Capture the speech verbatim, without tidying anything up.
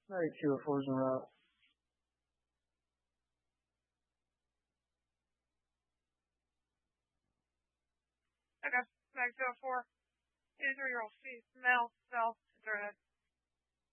Alright, two oh four's en route. Okay, Mag two oh four. eighty-three-year-old female, south, enter ahead.